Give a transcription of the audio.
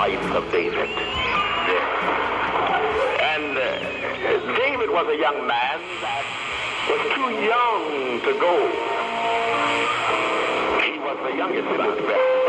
life of David. And David was a young man that was too young to go. He was the youngest in his family.